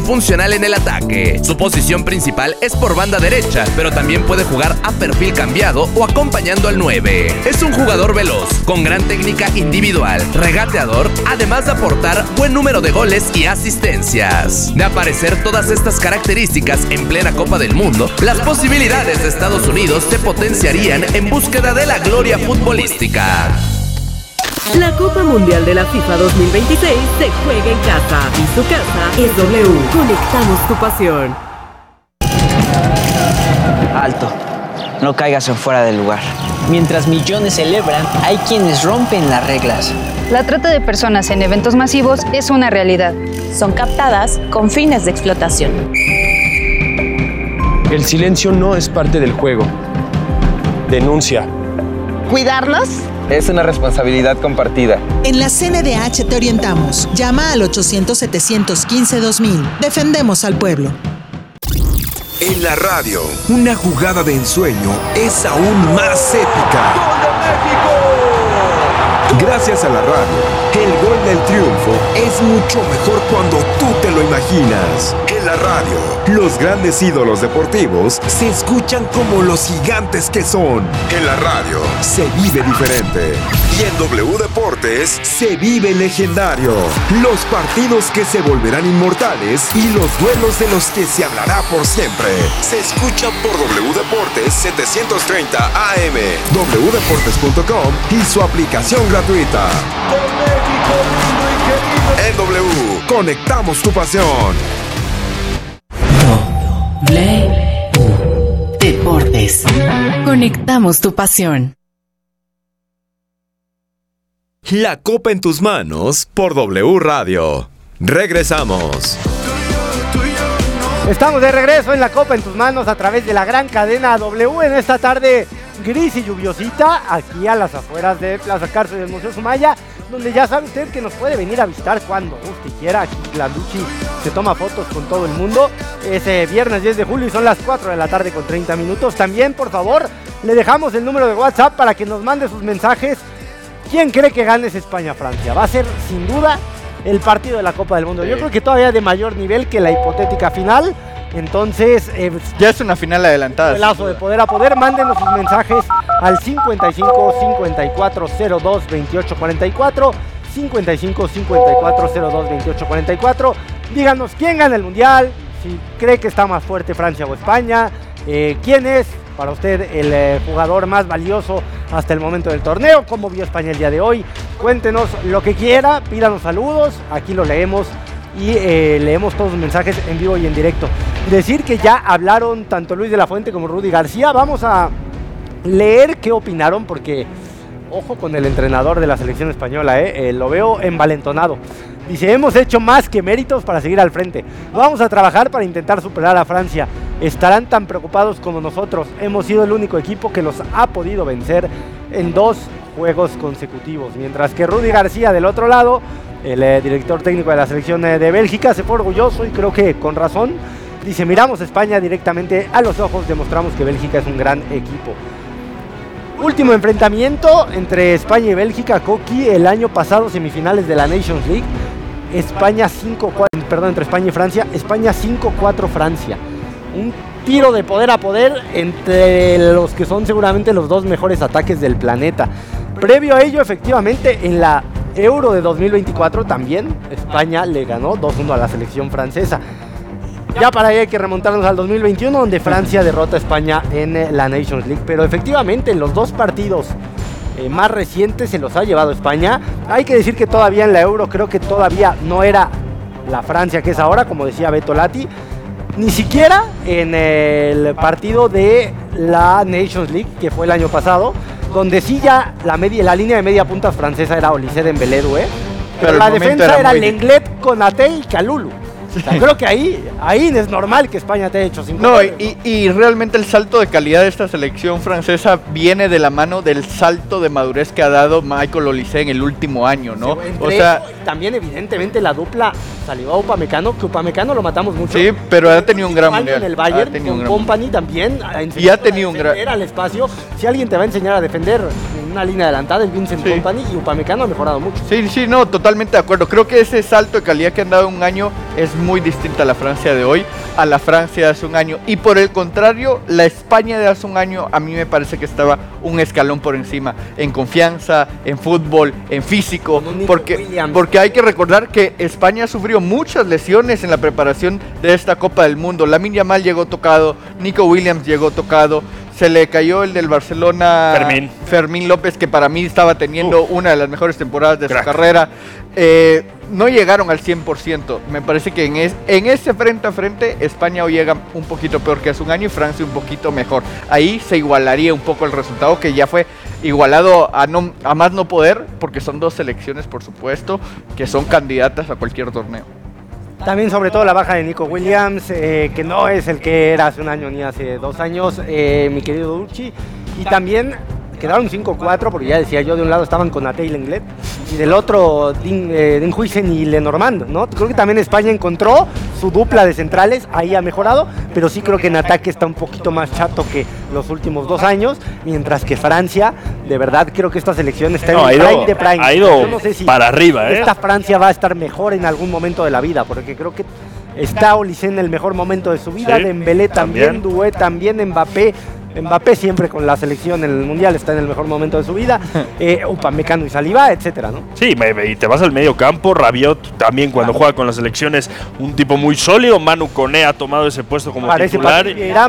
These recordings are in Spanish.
funcional en el ataque. Su posición principal es por banda derecha, pero también puede jugar a perfil cambiado o acompañando al 9. Es un jugador veloz, con gran técnica individual, regateador, además de aportar buen número de goles y asistencias. De aparecer todas estas características en plena Copa del Mundo, las posibilidades de Estados Unidos se potenciarían en búsqueda de la gloria futbolística. La Copa Mundial de la FIFA 2026 se juega en casa y su casa es W. Conectamos tu pasión. Alto, no caigas en fuera del lugar. Mientras millones celebran, hay quienes rompen las reglas. La trata de personas en eventos masivos es una realidad. Son captadas con fines de explotación. El silencio no es parte del juego. Denuncia. ¿Cuidarnos? Es una responsabilidad compartida. En la CNDH te orientamos. Llama al 800-715-2000. Defendemos al pueblo. En la radio, una jugada de ensueño es aún más épica. ¡Gol de México! Gracias a la radio, el gol del triunfo es mucho mejor cuando tú te lo imaginas. En la radio, los grandes ídolos deportivos se escuchan como los gigantes que son. En la radio, se vive diferente. Y en W Deportes, se vive legendario. Los partidos que se volverán inmortales y los duelos de los que se hablará por siempre. Se escuchan por W Deportes 730 AM, wdeportes.com y su aplicación gratuita. ¡De México, lindo y querido! En W, conectamos tu pasión. Deportes. Conectamos tu pasión. La Copa en tus manos por W Radio. Regresamos. Estamos de regreso en la Copa en tus manos a través de la gran cadena W en esta tarde gris y lluviosita aquí a las afueras de Plaza Carso y del Museo Sumaya, donde ya sabe usted que nos puede venir a visitar cuando usted quiera. Aquí Landucci se toma fotos con todo el mundo. Es viernes 10 de julio y son las 4 de la tarde con 30 minutos. También, por favor, le dejamos el número de WhatsApp para que nos mande sus mensajes. ¿Quién cree que gane España-Francia? Va a ser, sin duda, el partido de la Copa del Mundo. Yo creo que todavía de mayor nivel que la hipotética final. Entonces, ya es una final adelantada. Lazo de poder a poder. Mándenos sus mensajes al 55 54 02 28 44. 55 54 02 28 44. Díganos quién gana el mundial. Si cree que está más fuerte Francia o España. ¿Quién es para usted el jugador más valioso hasta el momento del torneo? ¿Cómo vio España el día de hoy? Cuéntenos lo que quiera. Pídanos saludos. Aquí lo leemos. Y leemos todos los mensajes en vivo y en directo. Decir que ya hablaron tanto Luis de la Fuente como Rudy García. Vamos a leer qué opinaron, porque ojo con el entrenador de la selección española, lo veo envalentonado. Dice: hemos hecho más que méritos para seguir al frente. Vamos a trabajar para intentar superar a Francia. Estarán tan preocupados como nosotros. Hemos sido el único equipo que los ha podido vencer en 2 juegos consecutivos. Mientras que Rudy García, del otro lado, el director técnico de la selección de Bélgica, se fue orgulloso y creo que con razón. Dice: miramos a España directamente a los ojos, demostramos que Bélgica es un gran equipo. Último enfrentamiento entre España y Bélgica, Coqui, el año pasado, semifinales de la Nations League. España 5-4, perdón, entre España y Francia. España 5-4 Francia. Un tiro de poder a poder entre los que son seguramente los 2 mejores ataques del planeta. Previo a ello, efectivamente, en la Euro de 2024 también España le ganó 2-1 a la selección francesa. Ya para ahí hay que remontarnos al 2021, donde Francia derrota a España en la Nations League. Pero efectivamente, en los 2 partidos más recientes se los ha llevado España. Hay que decir que todavía en la Euro creo que todavía no era la Francia que es ahora, como decía Beto Lati. Ni siquiera en el partido de la Nations League, que fue el año pasado, donde sí ya la línea de media punta francesa era Olise Dembélé, pero la defensa era Lenglet, Konaté y Kalulu. O sea, creo que ahí es normal que España te haya hecho 5 goles, ¿no? Y realmente el salto de calidad de esta selección francesa viene de la mano del salto de madurez que ha dado Michael Olise en el último año, ¿no? Sí, o sea, también evidentemente la dupla salió a Upamecano, que Upamecano lo matamos mucho. Sí, pero ha tenido un gran mundial. En el Bayern, con Kompany también. Y ha tenido un gran... Era el espacio. Si alguien te va a enseñar a defender, una línea adelantada, el Vincent Kompany, y Upamecano ha mejorado mucho. Sí, no, totalmente de acuerdo. Creo que ese salto de calidad que han dado en un año es muy distinta a la Francia de hoy, a la Francia de hace un año. Y por el contrario, la España de hace un año a mí me parece que estaba un escalón por encima, en confianza, en fútbol, en físico, porque hay que recordar que España sufrió muchas lesiones en la preparación de esta Copa del Mundo. Lamine Yamal llegó tocado, Nico Williams llegó tocado, se le cayó el del Barcelona, Fermín López, que para mí estaba teniendo una de las mejores temporadas de su carrera. No llegaron al 100%. Me parece que en ese frente a frente España hoy llega un poquito peor que hace un año y Francia un poquito mejor. Ahí se igualaría un poco el resultado, que ya fue igualado a más no poder, porque son dos selecciones, por supuesto, que son candidatas a cualquier torneo. También sobre todo la baja de Nico Williams, que no es el que era hace un año ni hace 2 años, mi querido Dulci. Y también quedaron 5-4, porque ya decía yo, de un lado estaban con Ate y Lenglet, y del otro Dean Huijsen y Lenormand, ¿no? Creo que también España encontró su dupla de centrales, ahí ha mejorado, pero sí creo que en ataque está un poquito más chato que los últimos 2 años, mientras que Francia, de verdad creo que esta selección está en el prime de prime. Ha ido no sé si para arriba, esta Francia va a estar mejor en algún momento de la vida, porque creo que está Olise en el mejor momento de su vida, sí, Dembélé también, Doué también, Mbappé siempre con la selección en el Mundial está en el mejor momento de su vida, Upamecano y Saliba, etcétera, ¿no? Sí, y te vas al medio campo, Rabiot también cuando juega con la selección es un tipo muy sólido, Manu Koné ha tomado ese puesto como titular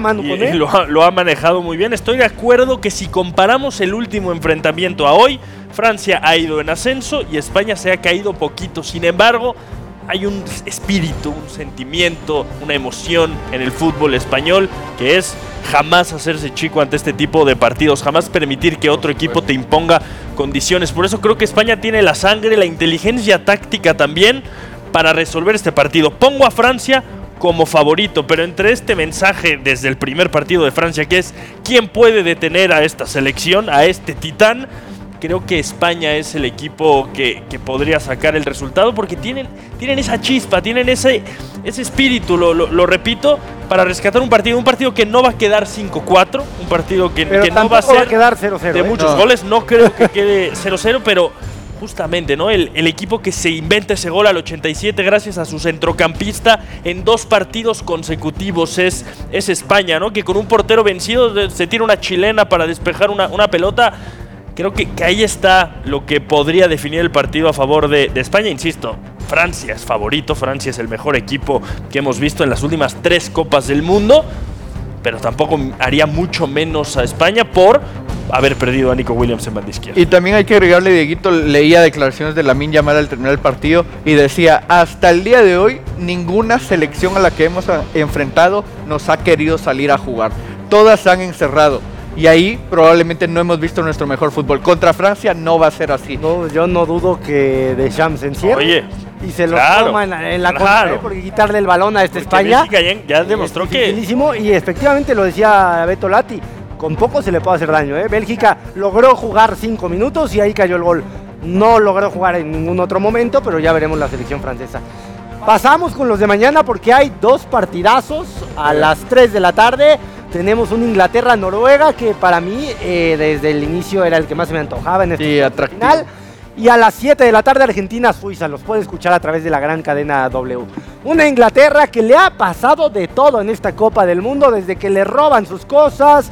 y lo ha manejado muy bien. Estoy de acuerdo que si comparamos el último enfrentamiento a hoy, Francia ha ido en ascenso y España se ha caído poquito. Sin embargo, hay un espíritu, un sentimiento, una emoción en el fútbol español que es jamás hacerse chico ante este tipo de partidos, jamás permitir que otro equipo te imponga condiciones. Por eso creo que España tiene la sangre, la inteligencia táctica también para resolver este partido. Pongo a Francia como favorito, pero entre este mensaje desde el primer partido de Francia, que es ¿quién puede detener a esta selección, a este titán? Creo que España es el equipo que podría sacar el resultado porque tienen esa chispa, tienen ese espíritu, lo repito, para rescatar un partido que no va a quedar 5-4, un partido que no va a ser quedar 0-0, de muchos goles, no creo que quede 0-0, pero justamente, ¿no? El equipo que se inventa ese gol al 87 gracias a su centrocampista en 2 partidos consecutivos es España, ¿no? Que con un portero vencido se tira una chilena para despejar una pelota. Creo que ahí está lo que podría definir el partido a favor de España. Insisto, Francia es favorito, Francia es el mejor equipo que hemos visto en las últimas 3 Copas del Mundo, pero tampoco haría mucho menos a España por haber perdido a Nico Williams en banda izquierda. Y también hay que agregarle, Dieguito, leía declaraciones de Lamine Yamal al terminar el partido y decía, hasta el día de hoy ninguna selección a la que hemos enfrentado nos ha querido salir a jugar, todas se han encerrado. Y ahí probablemente no hemos visto nuestro mejor fútbol. Contra Francia no va a ser así. No, yo no dudo que Deschamps se encierre y se lo toma en la contra, porque quitarle el balón a España ya demostró que... Y efectivamente lo decía Beto Lati, con poco se le puede hacer daño. Bélgica logró jugar 5 minutos y ahí cayó el gol. No logró jugar en ningún otro momento, pero ya veremos la selección francesa. Pasamos con los de mañana porque hay 2 partidazos a las 3 de la tarde. Tenemos un Inglaterra-Noruega que para mí desde el inicio era el que más se me antojaba en este final. Y a las 7 de la tarde Argentina-Suiza, los puede escuchar a través de la gran cadena W. Una Inglaterra que le ha pasado de todo en esta Copa del Mundo, desde que le roban sus cosas,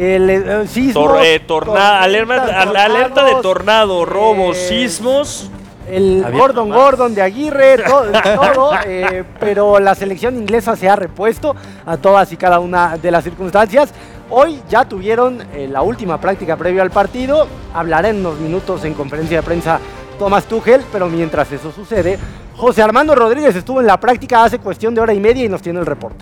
sismos, alerta de tornado, robos, sismos. El Gordon de Aguirre, todo, pero la selección inglesa se ha repuesto a todas y cada una de las circunstancias. Hoy ya tuvieron la última práctica previa al partido, hablará en unos minutos en conferencia de prensa Thomas Tuchel, pero mientras eso sucede, José Armando Rodríguez estuvo en la práctica hace cuestión de hora y media y nos tiene el reporte.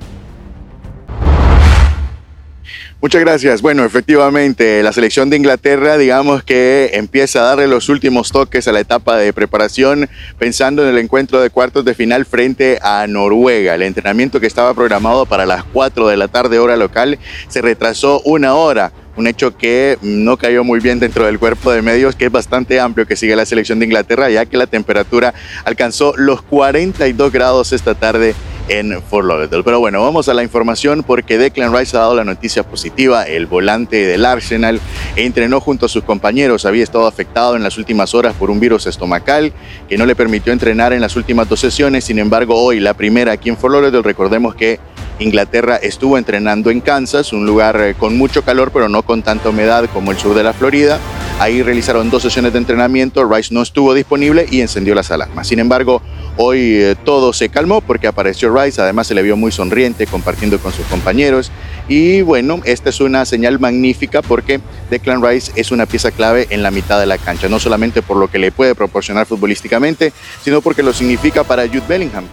Muchas gracias. Bueno, efectivamente, la selección de Inglaterra, digamos que empieza a darle los últimos toques a la etapa de preparación, pensando en el encuentro de cuartos de final frente a Noruega. El entrenamiento que estaba programado para las 4 de la tarde hora local se retrasó 1 hora. Un hecho que no cayó muy bien dentro del cuerpo de medios, que es bastante amplio, que sigue la selección de Inglaterra, ya que la temperatura alcanzó los 42 grados esta tarde en Fort Lauderdale. Pero bueno, vamos a la información porque Declan Rice ha dado la noticia positiva. El volante del Arsenal entrenó junto a sus compañeros. Había estado afectado en las últimas horas por un virus estomacal que no le permitió entrenar en las últimas 2 sesiones. Sin embargo, hoy la primera aquí en Fort Lauderdale. Recordemos que Inglaterra estuvo entrenando en Kansas, un lugar con mucho calor, pero no con tanta humedad como el sur de la Florida. Ahí realizaron 2 sesiones de entrenamiento. Rice no estuvo disponible y encendió las alarmas. Sin embargo, hoy todo se calmó porque apareció Rice. Además, se le vio muy sonriente compartiendo con sus compañeros. Y bueno, esta es una señal magnífica porque Declan Rice es una pieza clave en la mitad de la cancha. No solamente por lo que le puede proporcionar futbolísticamente, sino porque lo significa para Jude Bellingham.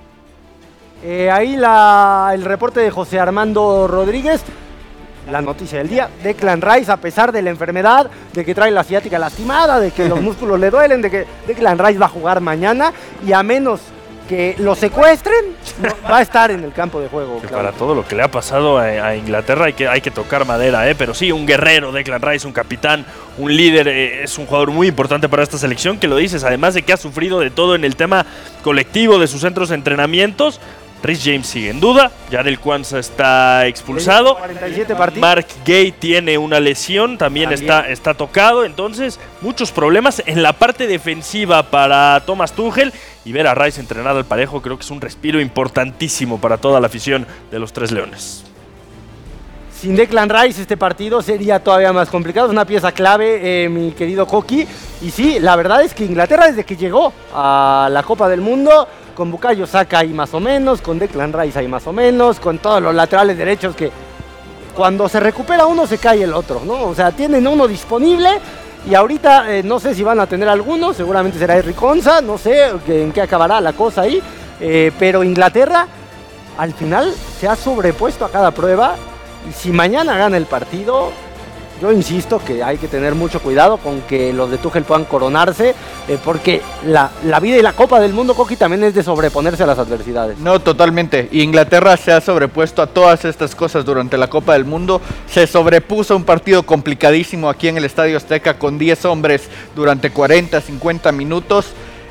Ahí el reporte de José Armando Rodríguez. La noticia del día: Declan Rice, a pesar de la enfermedad, de que trae la ciática lastimada, de que los músculos le duelen, de que Declan Rice va a jugar mañana y a menos que lo secuestren, va a estar en el campo de juego. Para todo lo que le ha pasado a Inglaterra hay que tocar madera, pero sí, un guerrero, Declan Rice, un capitán, un líder, es un jugador muy importante para esta selección, que lo dices, además de que ha sufrido de todo en el tema colectivo de sus centros de entrenamientos. Rhys James sigue en duda, Jarell Quansah está expulsado, 47 partidos. Mark Gay tiene una lesión, también. Está tocado, entonces muchos problemas en la parte defensiva para Thomas Tuchel, y ver a Rice entrenar al parejo creo que es un respiro importantísimo para toda la afición de los Tres Leones. Sin Declan Rice este partido sería todavía más complicado, es una pieza clave, mi querido Coqui, y sí, la verdad es que Inglaterra desde que llegó a la Copa del Mundo, con Bukayo Saka ahí más o menos, con Declan Rice ahí más o menos, con todos los laterales derechos que cuando se recupera uno se cae el otro, ¿no? O sea, tienen uno disponible y ahorita no sé si van a tener alguno, seguramente será Jarell Quansah, no sé en qué acabará la cosa ahí, pero Inglaterra al final se ha sobrepuesto a cada prueba y si mañana gana el partido, yo insisto que hay que tener mucho cuidado con que los de Tuchel puedan coronarse, porque la vida y la Copa del Mundo, Coqui, también es de sobreponerse a las adversidades. No, totalmente. Inglaterra se ha sobrepuesto a todas estas cosas durante la Copa del Mundo. Se sobrepuso a un partido complicadísimo aquí en el Estadio Azteca con 10 hombres durante 40, 50 minutos.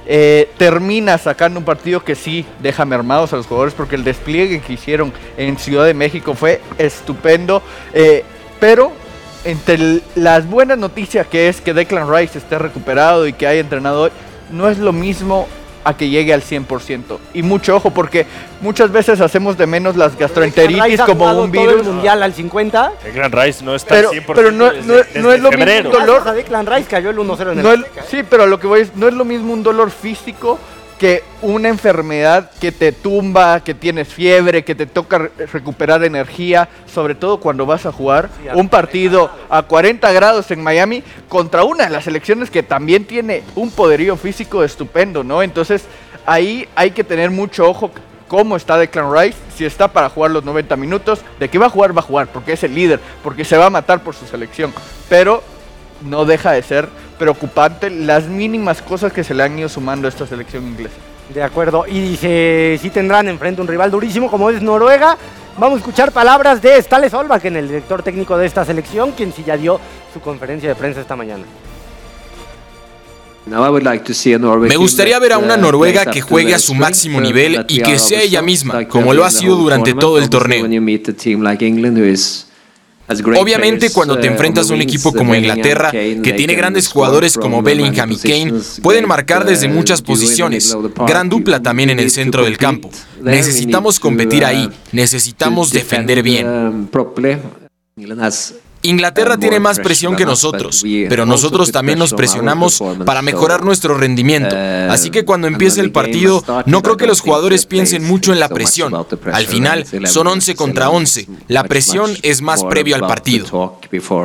Termina sacando un partido que sí deja mermados a los jugadores porque el despliegue que hicieron en Ciudad de México fue estupendo. Pero entre las buenas noticias que es que Declan Rice esté recuperado y que haya entrenado hoy, no es lo mismo a que llegue al 100%. Y mucho ojo, porque muchas veces hacemos de menos las gastroenteritis como un virus. Todo el mundial al 50. Declan Rice no está al 100%. Pero no es lo mismo un dolor. A Declan Rice cayó el 1-0 en el sí, pero lo que voy es, no es lo mismo un dolor físico que una enfermedad que te tumba, que tienes fiebre, que te toca recuperar energía, sobre todo cuando vas a jugar un partido a 40 grados en Miami contra una de las selecciones que también tiene un poderío físico estupendo, ¿no? Entonces ahí hay que tener mucho ojo cómo está Declan Rice, si está para jugar los 90 minutos, de que va a jugar, porque es el líder, porque se va a matar por su selección, pero no deja de ser preocupante las mínimas cosas que se le han ido sumando a esta selección inglesa. De acuerdo, y dice, sí tendrán enfrente un rival durísimo como es Noruega. Vamos a escuchar palabras de Ståle Solbakken, el director técnico de esta selección, quien sí ya dio su conferencia de prensa esta mañana. Me gustaría ver a una Noruega que juegue a su máximo nivel y que sea ella misma, como lo ha sido durante todo el torneo. Obviamente, cuando te enfrentas a un equipo como Inglaterra, que tiene grandes jugadores como Bellingham y Kane, pueden marcar desde muchas posiciones, gran dupla también en el centro del campo. Necesitamos competir ahí, necesitamos defender bien. Inglaterra tiene más presión que nosotros, pero nosotros también nos presionamos para mejorar nuestro rendimiento. Así que cuando empiece el partido, no creo que los jugadores piensen mucho en la presión. Al final, son 11 contra 11. La presión es más previo al partido.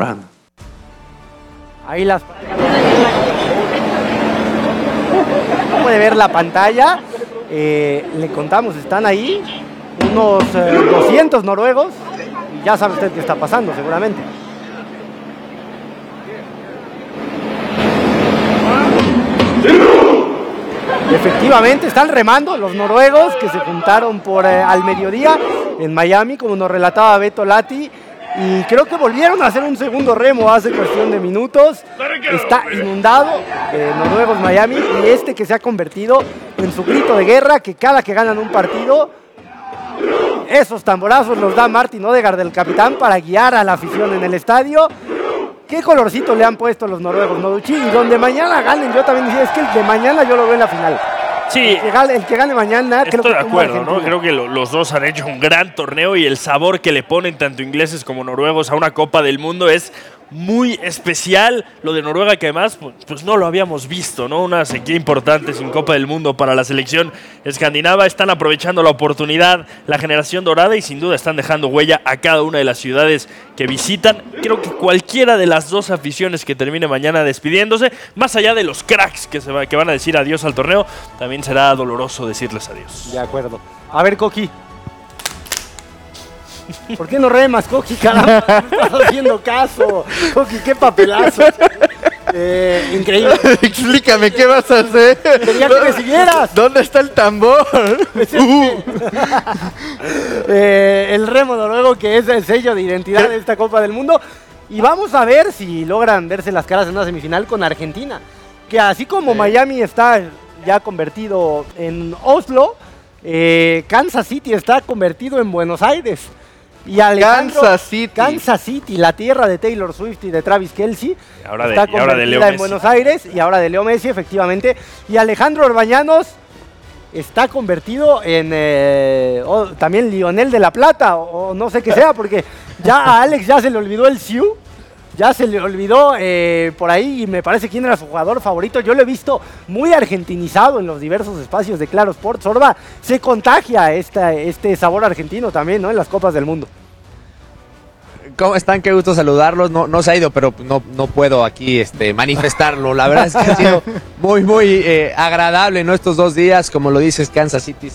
Ahí las... puede ver la pantalla. Le contamos, están ahí unos 200 noruegos. Y ya sabe usted qué está pasando, seguramente. Efectivamente, están remando los noruegos que se juntaron al mediodía en Miami, como nos relataba Beto Lati, y creo que volvieron a hacer un segundo remo hace cuestión de minutos. Está inundado noruegos Miami, y que se ha convertido en su grito de guerra, que cada que ganan un partido Esos tamborazos los da Martin Odegaard, del capitán, para guiar a la afición en el estadio. ¿Qué colorcito le han puesto los noruegos, no, Duchi? Y donde mañana ganen, yo también decía, es que el de mañana yo lo veo en la final. Sí. El que gane mañana, creo que estoy de acuerdo, ¿no? Creo que los dos han hecho un gran torneo y el sabor que le ponen tanto ingleses como noruegos a una Copa del Mundo es muy especial. Lo de Noruega, que además pues no lo habíamos visto, ¿no? Una sequía importante sin Copa del Mundo para la selección escandinava. Están aprovechando la oportunidad, la generación dorada, y sin duda están dejando huella a cada una de las ciudades que visitan. Creo que cualquiera de las dos aficiones que termine mañana despidiéndose, más allá de los cracks que van a decir adiós al torneo, también será doloroso decirles adiós. De acuerdo. A ver, Coqui. ¿Por qué no remas, Coqui? Caramba, no estás haciendo caso. Coqui, qué papelazo. Increíble. Explícame, ¿qué vas a hacer? Quería que me siguieras. ¿Dónde está el tambor? El remo noruego, que es el sello de identidad de esta Copa del Mundo. Y vamos a ver si logran verse las caras en una semifinal con Argentina. Que así como Miami está ya convertido en Oslo, Kansas City está convertido en Buenos Aires. Y Kansas City, la tierra de Taylor Swift y de Travis Kelce, está convertida en Buenos Aires, y ahora de Leo Messi, efectivamente. Y Alejandro Orbañanos está convertido en también Lionel de la Plata, o no sé qué sea, porque ya a Alex ya se le olvidó el Siu. Ya se le olvidó por ahí, y me parece quién era su jugador favorito. Yo lo he visto muy argentinizado en los diversos espacios de Claro Sports. Orba, se contagia este sabor argentino también, ¿no? En las Copas del Mundo. ¿Cómo están? Qué gusto saludarlos. No se ha ido, pero no puedo aquí manifestarlo. La verdad es que ha sido muy agradable, ¿no? Estos 2 días, como lo dices, Kansas City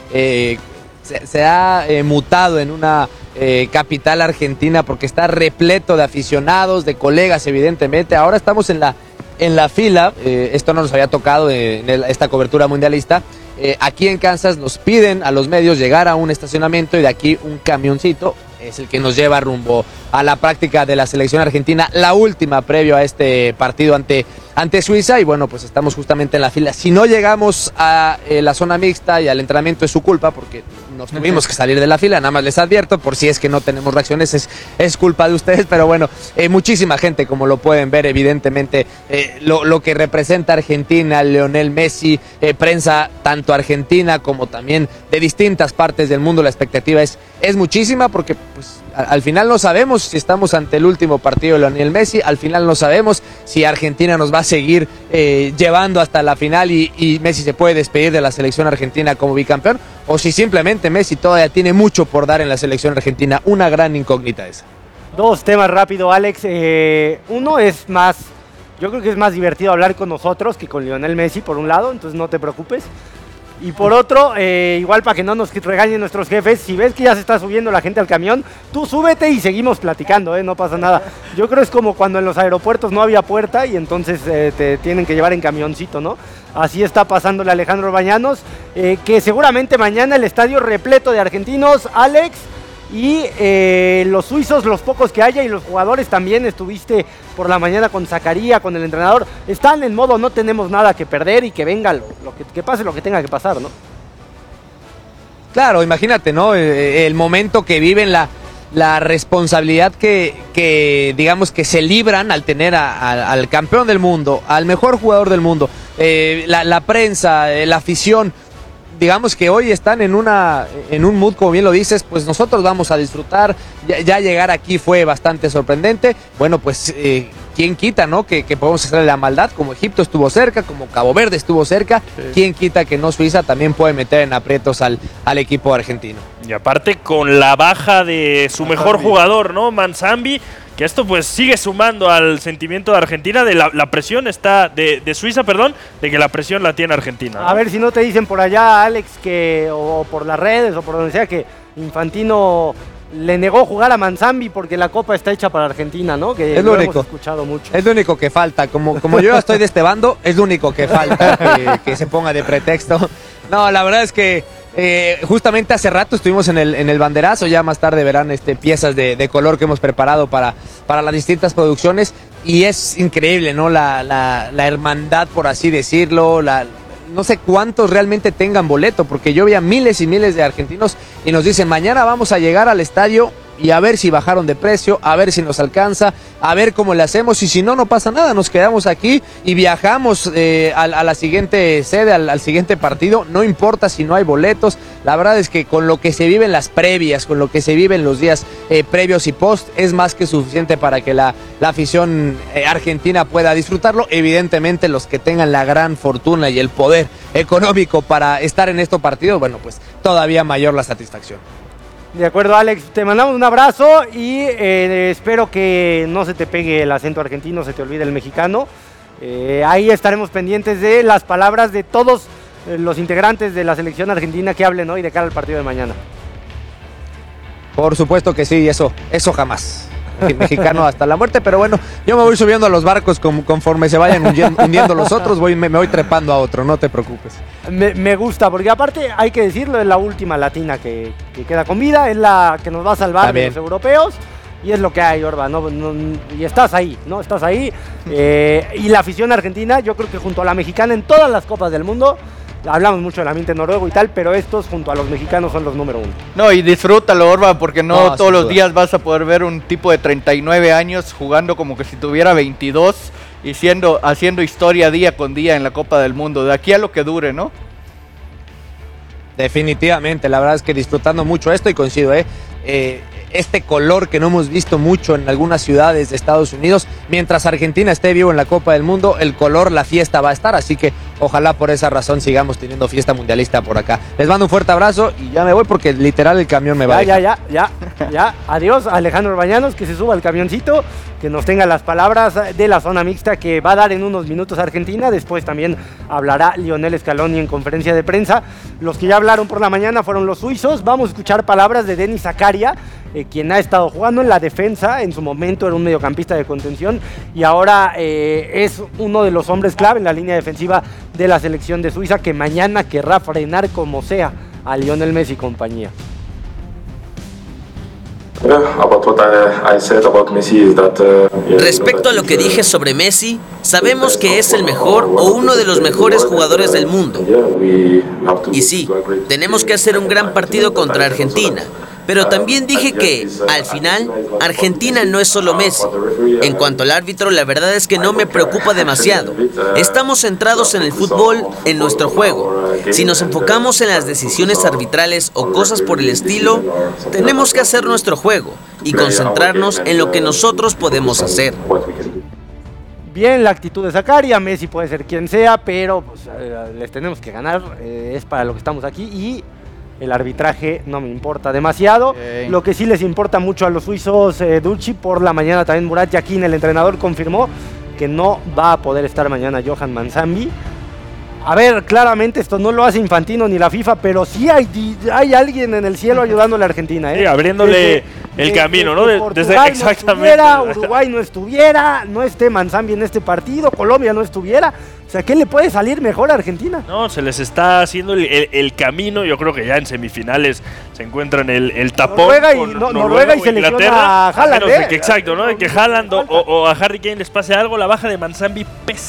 se ha mutado en una capital argentina, porque está repleto de aficionados, de colegas, evidentemente. Ahora estamos en la fila. Esto no nos había tocado en esta cobertura mundialista. Aquí en Kansas nos piden a los medios llegar a un estacionamiento, y de aquí un camioncito es el que nos lleva rumbo a la práctica de la selección argentina, la última previo a este partido ante Suiza. Y bueno, pues estamos justamente en la fila. Si no llegamos a la zona mixta y al entrenamiento, es su culpa, porque nos tuvimos que salir de la fila. Nada más les advierto, por si es que no tenemos reacciones, es culpa de ustedes. Pero bueno, muchísima gente, como lo pueden ver, evidentemente lo que representa Argentina, Lionel Messi, prensa tanto argentina como también de distintas partes del mundo. La expectativa es muchísima, porque pues al final no sabemos si estamos ante el último partido de Lionel Messi. Al final no sabemos si Argentina nos va a seguir llevando hasta la final y Messi se puede despedir de la selección argentina como bicampeón, o si simplemente Messi todavía tiene mucho por dar en la selección argentina. Una gran incógnita esa. 2 temas rápido, Alex. Uno es más, yo creo que es más divertido hablar con nosotros que con Lionel Messi, por un lado, entonces no te preocupes. Y por otro, igual para que no nos regañen nuestros jefes, si ves que ya se está subiendo la gente al camión, tú súbete y seguimos platicando, no pasa nada. Yo creo que es como cuando en los aeropuertos no había puerta y entonces te tienen que llevar en camioncito, ¿no? Así está pasándole a Alejandro Orbañanos, que seguramente mañana el estadio repleto de argentinos, Alex, y los suizos, los pocos que haya, y los jugadores también. Estuviste por la mañana con Zakaria, con el entrenador. Están en modo no tenemos nada que perder y que venga que pase lo que tenga que pasar, ¿no? Claro, imagínate, ¿no? El momento que viven, la responsabilidad que digamos que se libran al tener al campeón del mundo, al mejor jugador del mundo, la prensa, la afición. Digamos que hoy están en un mood, como bien lo dices, pues nosotros vamos a disfrutar. Ya llegar aquí fue bastante sorprendente. Bueno, pues quién quita, ¿no? Que podemos hacerle la maldad, como Egipto estuvo cerca, como Cabo Verde estuvo cerca. Sí. Quién quita que no Suiza también puede meter en aprietos al equipo argentino. Y aparte con la baja de su mejor jugador, ¿no? Manzambi, que esto pues sigue sumando al sentimiento de Argentina, de la presión está, de Suiza, perdón, de que la presión la tiene Argentina, ¿no? A ver si no te dicen por allá, Alex, o por las redes o por donde sea, que Infantino le negó jugar a Manzambi porque la Copa está hecha para Argentina, ¿no? Que es lo único. Hemos escuchado mucho. Es lo único que falta, como yo estoy de este bando, es lo único que falta, que se ponga de pretexto. No, la verdad es que justamente hace rato estuvimos en el banderazo. Ya más tarde verán piezas de color que hemos preparado para las distintas producciones, y es increíble, ¿no? La hermandad, por así decirlo, no sé cuántos realmente tengan boleto, porque yo veía miles y miles de argentinos y nos dicen, mañana vamos a llegar al estadio y a ver si bajaron de precio, a ver si nos alcanza, a ver cómo le hacemos, y si no, no pasa nada, nos quedamos aquí y viajamos a la siguiente sede, al siguiente partido, no importa si no hay boletos. La verdad es que con lo que se vive en las previas, con lo que se vive en los días previos y post, es más que suficiente para que la afición argentina pueda disfrutarlo. Evidentemente los que tengan la gran fortuna y el poder económico para estar en estos partidos, bueno, pues todavía mayor la satisfacción. De acuerdo, Alex, te mandamos un abrazo y espero que no se te pegue el acento argentino, se te olvide el mexicano. Ahí estaremos pendientes de las palabras de todos los integrantes de la selección argentina que hablen hoy de cara al partido de mañana. Por supuesto que sí, eso jamás. Mexicano hasta la muerte, pero bueno, yo me voy subiendo a los barcos conforme se vayan hundiendo los otros, me voy trepando a otro, no te preocupes. Me gusta, porque aparte hay que decirlo, es la última latina que queda con vida, es la que nos va a salvar también de los europeos, y es lo que hay, Orba, y estás ahí, ¿no? Estás ahí, y la afición argentina, yo creo que junto a la mexicana en todas las copas del mundo, hablamos mucho del ambiente noruego y tal, pero estos junto a los mexicanos son los número 1. No, y disfrútalo, Orba, porque no todos los días vas a poder ver un tipo de 39 años jugando como que si tuviera 22 y haciendo historia día con día en la Copa del Mundo, de aquí a lo que dure, ¿no? Definitivamente, la verdad es que disfrutando mucho esto, y coincido, este color que no hemos visto mucho en algunas ciudades de Estados Unidos, mientras Argentina esté vivo en la Copa del Mundo, el color, la fiesta va a estar, así que ojalá por esa razón sigamos teniendo fiesta mundialista por acá. Les mando un fuerte abrazo y ya me voy porque literal el camión me va a dejar. Ya, adiós Alejandro Bañanos, que se suba al camioncito, que nos tenga las palabras de la zona mixta que va a dar en unos minutos Argentina. Después también hablará Lionel Scaloni en conferencia de prensa. Los que ya hablaron por la mañana fueron los suizos. Vamos a escuchar palabras de Denis Zakaria, quien ha estado jugando en la defensa, en su momento era un mediocampista de contención y ahora es uno de los hombres clave en la línea defensiva de la selección de Suiza, que mañana querrá frenar como sea a Lionel Messi y compañía. Respecto a lo que dije sobre Messi, sabemos que es el mejor o uno de los mejores jugadores del mundo. Y sí, tenemos que hacer un gran partido contra Argentina. Pero también dije que, al final, Argentina no es solo Messi. En cuanto al árbitro, la verdad es que no me preocupa demasiado. Estamos centrados en el fútbol, en nuestro juego. Si nos enfocamos en las decisiones arbitrales o cosas por el estilo, tenemos que hacer nuestro juego y concentrarnos en lo que nosotros podemos hacer. Bien, la actitud de Zakaria, Messi puede ser quien sea, pero pues, les tenemos que ganar, es para lo que estamos aquí, y el arbitraje no me importa demasiado. Lo que sí les importa mucho a los suizos, Dulci, por la mañana también Murat Yakin, el entrenador, confirmó que no va a poder estar mañana Johan Manzambi. A ver, claramente esto no lo hace Infantino ni la FIFA, pero sí hay alguien en el cielo ayudándole a Argentina, Sí, abriéndole el camino, ¿no? Desde exactamente. Uruguay no estuviera, no esté Manzambi en este partido, Colombia no estuviera. O sea, ¿qué le puede salir mejor a Argentina? No, se les está haciendo el camino. Yo creo que ya en semifinales se encuentran el tapón. Noruega y selecciona a Haaland. Exacto, ¿no? De que Haaland o a Harry Kane les pase algo. La baja de Manzambi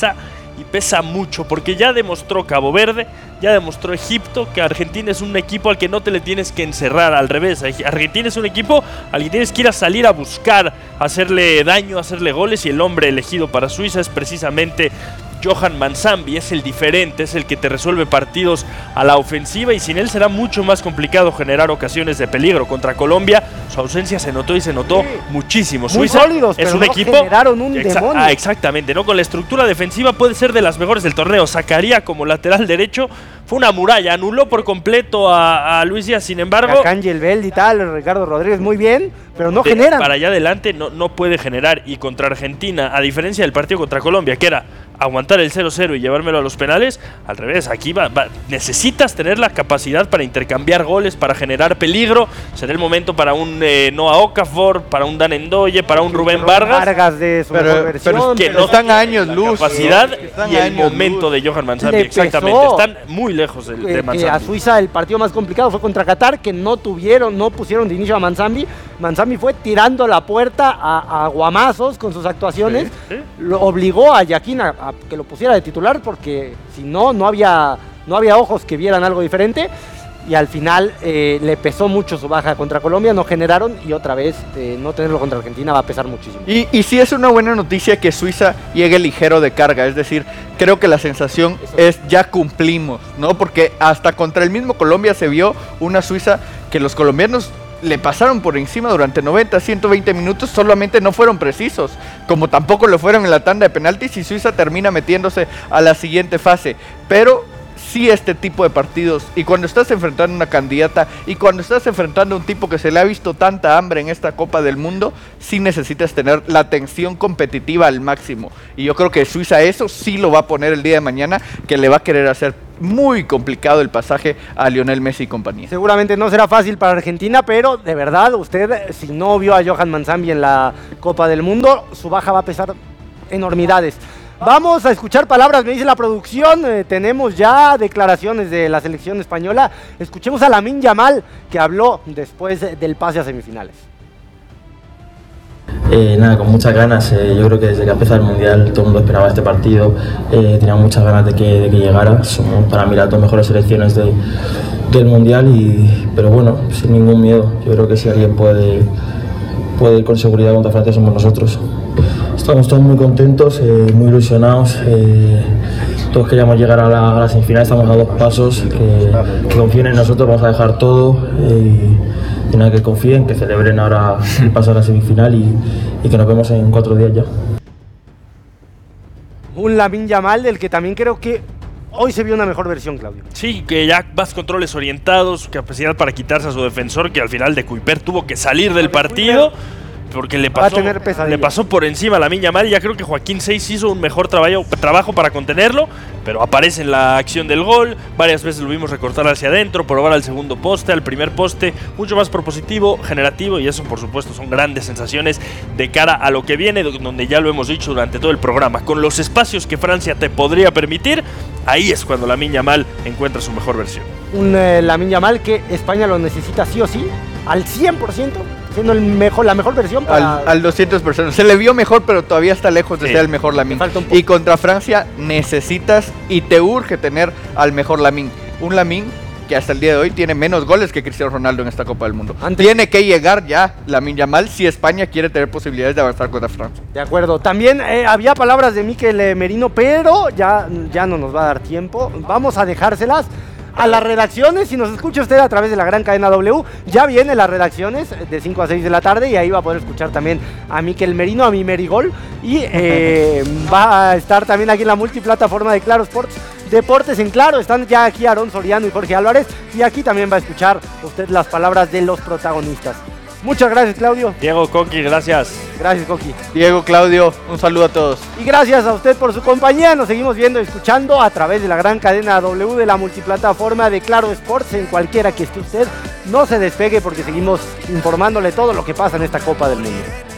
pesa mucho, porque ya demostró Cabo Verde, ya demostró Egipto que Argentina es un equipo al que no te le tienes que encerrar, al revés. Argentina es un equipo al que tienes que ir a salir a buscar, hacerle daño, hacerle goles, y el hombre elegido para Suiza es precisamente Johan Manzambi. Es el diferente, es el que te resuelve partidos a la ofensiva, y sin él será mucho más complicado generar ocasiones de peligro. Contra Colombia su ausencia se notó muchísimo. Muy Suiza sólidos, es pero un equipo generaron un demonio. Exactamente, ¿no? Con la estructura defensiva puede ser de las mejores del torneo. Zakaria como lateral derecho fue una muralla, anuló por completo a Luis Díaz. Sin embargo, Ángel Bell y tal, Ricardo Rodríguez muy bien, pero no generan. Para allá adelante no puede generar. Y contra Argentina, a diferencia del partido contra Colombia, que era aguantar el 0-0 y llevármelo a los penales, al revés, aquí necesitas tener la capacidad para intercambiar goles, para generar peligro. Será el momento para un Noah Okafor, para un Dan Ndoye, para un Rubén Vargas de su mejor versión, pero es que no están años luz, capacidad y el momento de Johan Manzambi, exactamente, están muy lejos de Manzambi. A Suiza el partido más complicado fue contra Qatar, que no pusieron de inicio a Manzambi. Manzambi fue tirando la puerta a guamazos con sus actuaciones. Lo obligó a Yakin a que lo pusiera de titular, porque si no había no había ojos que vieran algo diferente. Y al final le pesó mucho su baja contra Colombia, no generaron, y otra vez no tenerlo contra Argentina va a pesar muchísimo. Y sí es una buena noticia que Suiza llegue ligero de carga, es decir, creo que la sensación es ya cumplimos, ¿no? Porque hasta contra el mismo Colombia se vio una Suiza que los colombianos le pasaron por encima durante 90, 120 minutos, solamente no fueron precisos, como tampoco lo fueron en la tanda de penaltis, y Suiza termina metiéndose a la siguiente fase, pero sí este tipo de partidos, y cuando estás enfrentando a una candidata y cuando estás enfrentando a un tipo que se le ha visto tanta hambre en esta Copa del Mundo, sí necesitas tener la tensión competitiva al máximo, y yo creo que Suiza eso sí lo va a poner el día de mañana, que le va a querer hacer muy complicado el pasaje a Lionel Messi y compañía. Seguramente no será fácil para Argentina, pero de verdad, usted si no vio a Johan Manzambi en la Copa del Mundo, su baja va a pesar enormidades. Vamos a escuchar palabras, me dice la producción, tenemos ya declaraciones de la selección española. Escuchemos a Lamine Yamal, que habló después del pase a semifinales. Nada, con muchas ganas, yo creo que desde que empezó el Mundial todo el mundo esperaba este partido, tenía muchas ganas de que llegara, somos para mí las dos mejores selecciones del Mundial, pero bueno, sin ningún miedo, yo creo que si alguien puede ir con seguridad contra Francia somos nosotros. Estamos todos muy contentos, muy ilusionados, todos queríamos llegar a la semifinal, estamos a 2 pasos, que confíen en nosotros, vamos a dejar todo y nada, que confíen, que celebren ahora el paso a la semifinal y que nos vemos en 4 días ya. Un Lamine Yamal del que también creo que hoy se vio una mejor versión, Claudio. Sí, que ya más controles orientados, su capacidad para quitarse a su defensor, que al final de Kuiper tuvo que salir del partido. Porque le pasó por encima a Lamine Yamal. Ya creo que Joaquín Seiss hizo un mejor trabajo para contenerlo, pero aparece en la acción del gol. Varias veces lo vimos recortar hacia adentro, probar al segundo poste, al primer poste, mucho más propositivo, generativo, y eso por supuesto son grandes sensaciones de cara a lo que viene, donde ya lo hemos dicho durante todo el programa. Con los espacios que Francia te podría permitir, ahí es cuando Lamine Yamal encuentra su mejor versión. Un Lamine Yamal que España lo necesita sí o sí, al 100%, siendo la mejor versión para... Al 200%. Se le vio mejor, pero todavía está lejos de ser el mejor Lamine. Y contra Francia necesitas y te urge tener al mejor Lamine. Un Lamine que hasta el día de hoy tiene menos goles que Cristiano Ronaldo en esta Copa del Mundo. Tiene que llegar ya Lamine Yamal si España quiere tener posibilidades de avanzar contra Francia. De acuerdo. También había palabras de Mikel Merino, pero ya no nos va a dar tiempo. Vamos a dejárselas a las redacciones. Si nos escucha usted a través de la gran cadena W, ya vienen las redacciones de 5 a 6 de la tarde y ahí va a poder escuchar también a Mikel Merino, a mi Merigol, y va a estar también aquí en la multiplataforma de Claro Sports Deportes en Claro. Están ya aquí Aarón Soriano y Jorge Álvarez, y aquí también va a escuchar usted las palabras de los protagonistas. Muchas gracias, Claudio. Diego, Coqui, gracias. Gracias, Coqui. Diego, Claudio, un saludo a todos. Y gracias a usted por su compañía. Nos seguimos viendo y escuchando a través de la gran cadena W de la multiplataforma de Claro Sports. En cualquiera que esté usted, no se despegue porque seguimos informándole todo lo que pasa en esta Copa del Mundo.